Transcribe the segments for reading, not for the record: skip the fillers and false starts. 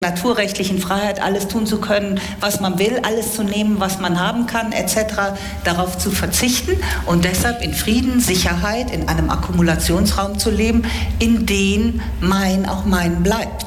naturrechtlichen Freiheit, alles tun zu können, was man will, alles zu nehmen, was man haben kann, etc., darauf zu verzichten und deshalb in Frieden, Sicherheit, in einem Akkumulationsraum zu leben, in dem auch mein bleibt.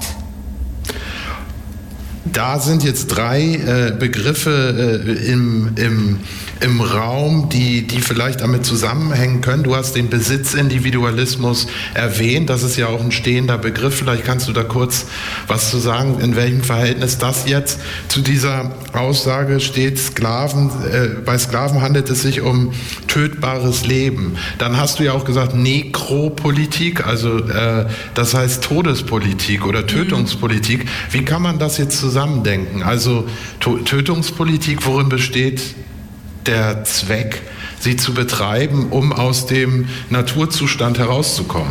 Da sind jetzt drei Begriffe im Raum, die vielleicht damit zusammenhängen können. Du hast den Besitzindividualismus erwähnt. Das ist ja auch ein stehender Begriff. Vielleicht kannst du da kurz was zu sagen, in welchem Verhältnis das jetzt zu dieser Aussage steht. Bei Sklaven handelt es sich um tötbares Leben. Dann hast du ja auch gesagt Nekropolitik, also das heißt Todespolitik oder Tötungspolitik. Wie kann man das jetzt zusammendenken? Also Tötungspolitik, worin besteht der Zweck, sie zu betreiben, um aus dem Naturzustand herauszukommen?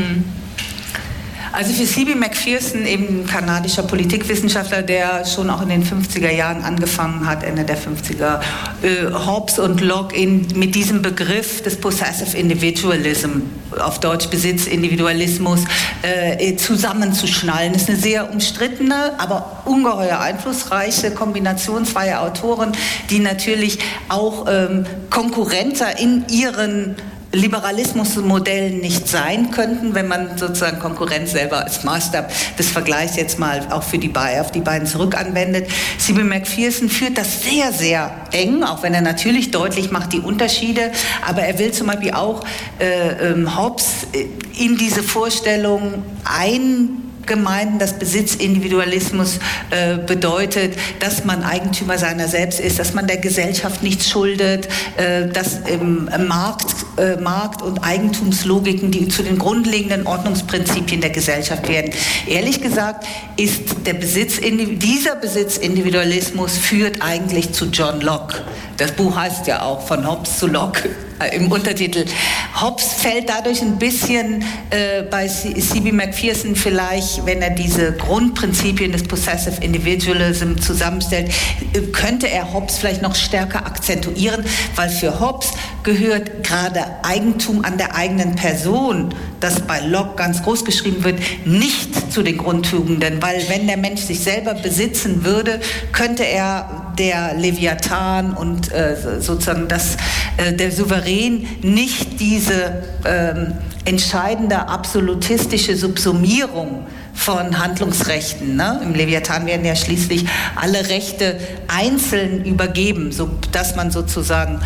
Also für C.B. Macpherson, eben ein kanadischer Politikwissenschaftler, der schon auch in den 50er Jahren angefangen hat, Ende der 50er, Hobbes und Locke mit diesem Begriff des Possessive Individualism, auf Deutsch Besitzindividualismus, zusammenzuschnallen. Das ist eine sehr umstrittene, aber ungeheuer einflussreiche Kombination zweier Autoren, die natürlich auch Konkurrenter in ihren Liberalismusmodellen nicht sein könnten, wenn man sozusagen Konkurrenz selber als Maßstab des Vergleichs jetzt mal auch auf die beiden zurück anwendet. C.B. Macpherson führt das sehr, sehr eng, auch wenn er natürlich deutlich macht die Unterschiede, aber er will zum Beispiel auch Hobbes in diese Vorstellung Gemeinden, dass Besitzindividualismus bedeutet, dass man Eigentümer seiner selbst ist, dass man der Gesellschaft nichts schuldet, dass Markt- und Eigentumslogiken, die zu den grundlegenden Ordnungsprinzipien der Gesellschaft werden. Ehrlich gesagt ist dieser Besitzindividualismus führt eigentlich zu John Locke. Das Buch heißt ja auch von Hobbes zu Locke. Im Untertitel. Hobbes fällt dadurch ein bisschen bei C.B. Macpherson vielleicht, wenn er diese Grundprinzipien des Possessive Individualism zusammenstellt, könnte er Hobbes vielleicht noch stärker akzentuieren, weil für Hobbes gehört gerade Eigentum an der eigenen Person, das bei Locke ganz groß geschrieben wird, nicht zu den Grundtugenden, weil wenn der Mensch sich selber besitzen würde, könnte er der Leviathan und sozusagen der Souverän nicht diese entscheidende absolutistische Subsumierung von Handlungsrechten. Ne? Im Leviathan werden ja schließlich alle Rechte einzeln übergeben, sodass man sozusagen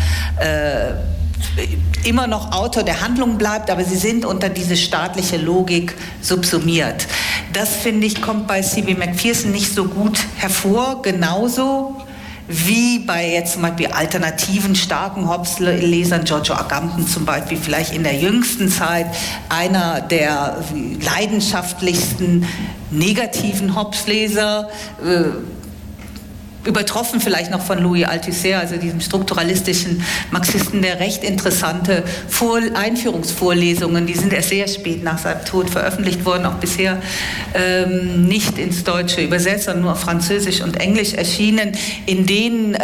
immer noch Autor der Handlung bleibt, aber sie sind unter diese staatliche Logik subsumiert. Das, finde ich, kommt bei C.B. Macpherson nicht so gut hervor, genauso wie bei jetzt zum Beispiel alternativen, starken Hobbes-Lesern, Giorgio Agamben zum Beispiel, vielleicht in der jüngsten Zeit einer der leidenschaftlichsten negativen Hobbes-Leser, übertroffen vielleicht noch von Louis Althusser, also diesem strukturalistischen Marxisten, der recht interessante Einführungsvorlesungen, die sind erst sehr spät nach seinem Tod veröffentlicht worden, auch bisher nicht ins Deutsche übersetzt, sondern nur auf Französisch und Englisch erschienen, in denen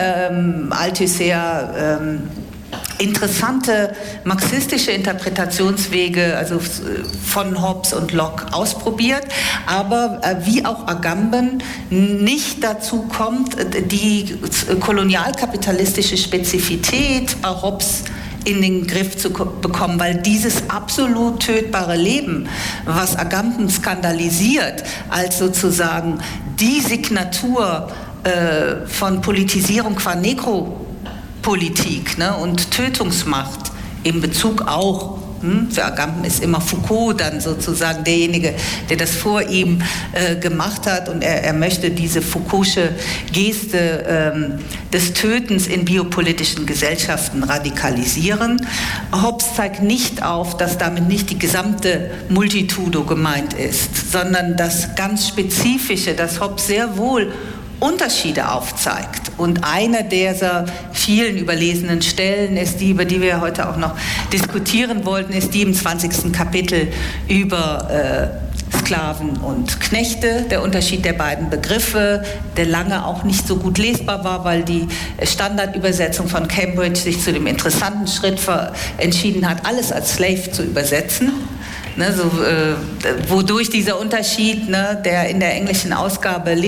Althusser interessante marxistische Interpretationswege, also von Hobbes und Locke, ausprobiert, aber wie auch Agamben nicht dazu kommt, die kolonialkapitalistische Spezifität bei Hobbes in den Griff zu bekommen, weil dieses absolut tötbare Leben, was Agamben skandalisiert, als sozusagen die Signatur von Politisierung qua Nekropolitik, ne, und Tötungsmacht in Bezug auch, für Agamben ist immer Foucault dann sozusagen derjenige, der das vor ihm gemacht hat, und er möchte diese Foucaultsche Geste des Tötens in biopolitischen Gesellschaften radikalisieren. Hobbes zeigt nicht auf, dass damit nicht die gesamte Multitudo gemeint ist, sondern das ganz Spezifische, das Hobbes sehr wohl Unterschiede aufzeigt. Und eine dieser vielen überlesenen Stellen ist die, über die wir heute auch noch diskutieren wollten, ist die im 20. Kapitel über Sklaven und Knechte, der Unterschied der beiden Begriffe, der lange auch nicht so gut lesbar war, weil die Standardübersetzung von Cambridge sich zu dem interessanten Schritt entschieden hat, alles als Slave zu übersetzen. ne, so, wodurch dieser Unterschied, ne, der in der englischen Ausgabe